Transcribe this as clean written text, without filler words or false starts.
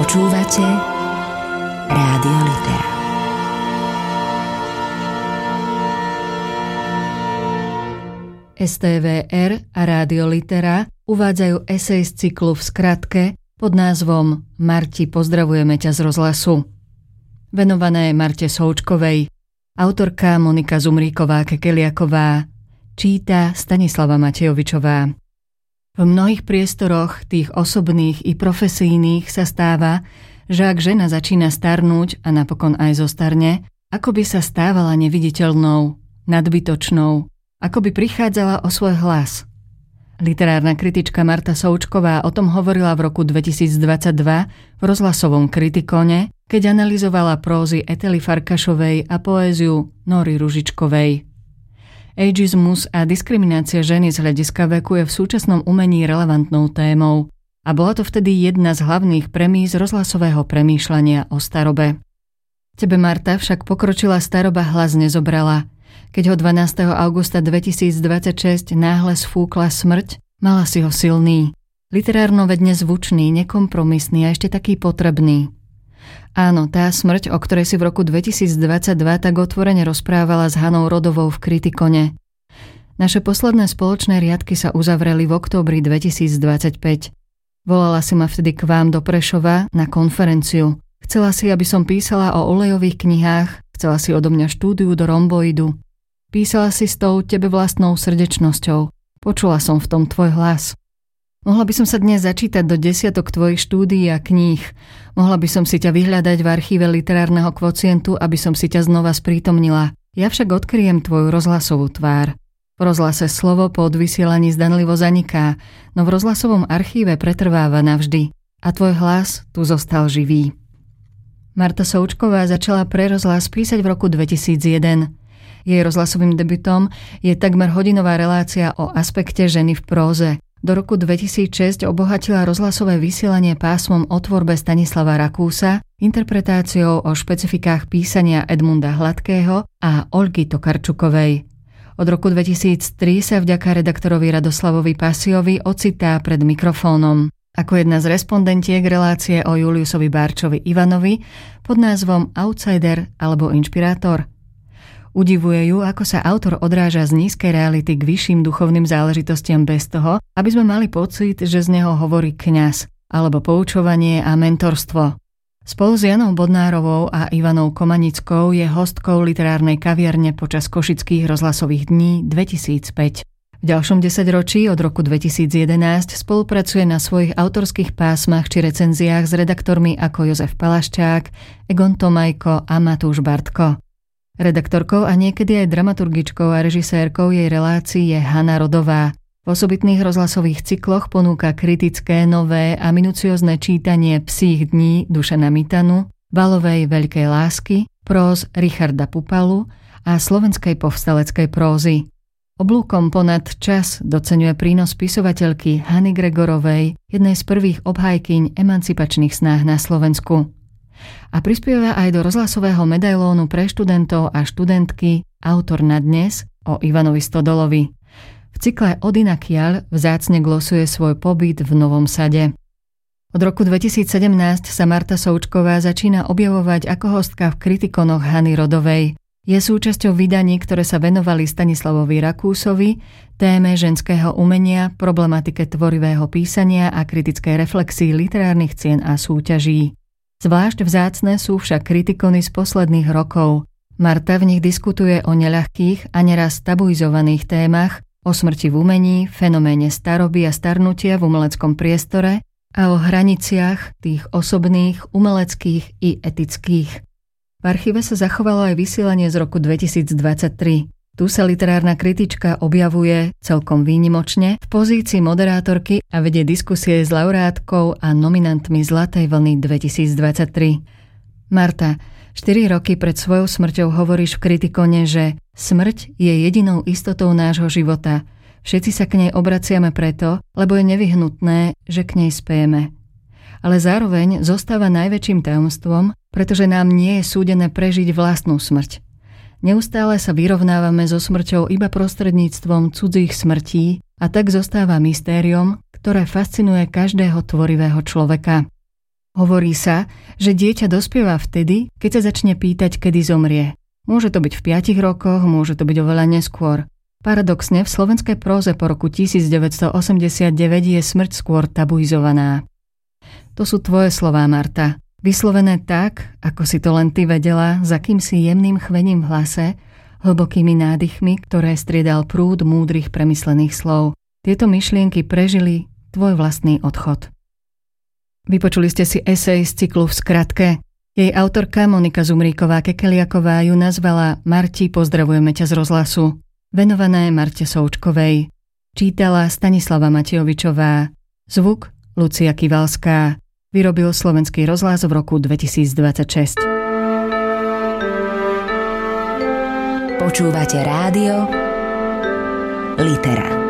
Počúvate Rádio Litera. STVR a Rádio Litera uvádzajú esej z cyklu v skratke pod názvom Marti, pozdravujeme ťa z rozhlasu. Venované Marte Součkovej. Autorka Monika Zumríková-Kekeliaková. Číta Stanislava Matejovičová. V mnohých priestoroch, tých osobných i profesijných, sa stáva, že ak žena začína starnúť a napokon aj zostarne, ako by sa stávala neviditeľnou, nadbytočnou, ako by prichádzala o svoj hlas. Literárna kritička Marta Součková o tom hovorila v roku 2022 v rozhlasovom Kritikone, keď analyzovala prózy Etely Farkašovej a poéziu Nóry Ružičkovej. Ageizmus a diskriminácia ženy z hľadiska veku je v súčasnom umení relevantnou témou a bola to vtedy jedna z hlavných premíz rozhlasového premýšľania o starobe. Tebe, Marta, však pokročila staroba hlas nezobrala. Keď ho 12. augusta 2026 náhle sfúkla smrť, mala si ho silný, literárno-vedne zvučný, nekompromisný a ešte taký potrebný. Áno, tá smrť, o ktorej si v roku 2022 tak otvorene rozprávala s Hanou Rodovou v Kritikone. Naše posledné spoločné riadky sa uzavreli v októbri 2025. Volala si ma vtedy k vám do Prešova na konferenciu. Chcela si, aby som písala o olejových knihách, chcela si odo mňa štúdiu do romboidu. Písala si s tou tebe vlastnou srdečnosťou. Počula som v tom tvoj hlas. Mohla by som sa dnes začítať do desiatok tvojich štúdií a kníh. Mohla by som si ťa vyhľadať v archíve literárneho kvocientu, aby som si ťa znova sprítomnila. Ja však odkryjem tvoju rozhlasovú tvár. V rozhlase slovo po odvysielaní zdanlivo zaniká, no v rozhlasovom archíve pretrváva navždy. A tvoj hlas tu zostal živý. Marta Součková začala pre rozhlas písať v roku 2001. Jej rozhlasovým debutom je takmer hodinová relácia o aspekte ženy v próze. Do roku 2006 obohatila rozhlasové vysielanie pásmom o tvorbe Stanislava Rakúsa, interpretáciou o špecifikách písania Edmunda Hladkého a Olgy Tokarčukovej. Od roku 2003 sa vďaka redaktorovi Radoslavovi Pasiovi ocitá pred mikrofónom. Ako jedna z respondentiek relácie o Juliusovi Bárčovi Ivanovi pod názvom Outsider alebo Inšpirátor. Udivuje ju, ako sa autor odráža z nízkej reality k vyšším duchovným záležitostiam bez toho, aby sme mali pocit, že z neho hovorí kňaz, alebo poučovanie a mentorstvo. Spolu s Janou Bodnárovou a Ivanou Komanickou je hostkou literárnej kaviarne počas Košických rozhlasových dní 2005. V ďalšom desaťročí od roku 2011 spolupracuje na svojich autorských pásmach či recenziách s redaktormi ako Jozef Palaščák, Egon Tomajko a Matúš Bartko. Redaktorkou a niekedy aj dramaturgičkou a režisérkou jej relácií je Hana Rodová. V osobitných rozhlasových cykloch ponúka kritické, nové a minuciózne čítanie Psích dní Dušana Mitanu, Balovej Veľkej lásky, próz Richarda Pupalu a slovenskej povstaleckej prózy. Oblúkom ponad čas doceňuje prínos spisovateľky Hany Gregorovej, jednej z prvých obhajkyň emancipačných snách na Slovensku. A prispieva aj do rozhlasového medailónu pre študentov a študentky Autor na dnes o Ivanovi Stodolovi. V cykle Odinakiaľ vzácne glosuje svoj pobyt v Novom Sade. Od roku 2017 sa Marta Součková začína objavovať ako hostka v Kritikonoch Hany Rodovej. Je súčasťou vydaní, ktoré sa venovali Stanislavovi Rakúsovi, téme ženského umenia, problematike tvorivého písania a kritickej reflexii literárnych cien a súťaží. Zvlášť vzácne sú však kritikony z posledných rokov. Marta v nich diskutuje o neľahkých a neraz tabuizovaných témach, o smrti v umení, fenoméne staroby a starnutia v umeleckom priestore a o hraniciach tých osobných, umeleckých i etických. V archíve sa zachovalo aj vysielanie z roku 2023. Tu sa literárna kritička objavuje celkom výnimočne v pozícii moderátorky a vedie diskusie s laureátkou a nominantmi Zlatej vlny 2023. Marta, 4 roky pred svojou smrťou hovoríš v Kritikone, že smrť je jedinou istotou nášho života. Všetci sa k nej obraciame preto, lebo je nevyhnutné, že k nej spejeme. Ale zároveň zostáva najväčším tajomstvom, pretože nám nie je súdené prežiť vlastnú smrť. Neustále sa vyrovnávame so smrťou iba prostredníctvom cudzích smrtí a tak zostáva mystériom, ktoré fascinuje každého tvorivého človeka. Hovorí sa, že dieťa dospieva vtedy, keď sa začne pýtať, kedy zomrie. Môže to byť v 5 rokoch, môže to byť oveľa neskôr. Paradoxne, v slovenskej próze po roku 1989 je smrť skôr tabuizovaná. To sú tvoje slová, Marta. Vyslovené tak, ako si to len ty vedela, za akýmsi jemným chvením v hlase, hlbokými nádychmi, ktoré striedal prúd múdrych premyslených slov. Tieto myšlienky prežili tvoj vlastný odchod. Vypočuli ste si esej z cyklu V skratke. Jej autorka Monika Zumríková-Kekeliaková ju nazvala Marti, pozdravujeme ťa z rozhlasu. Venované Marte Součkovej. Čítala Stanislava Matejovičová. Zvuk Lucia Kivalská. Vyrobil Slovenský rozhlas v roku 2026. Počúvate rádio Litera.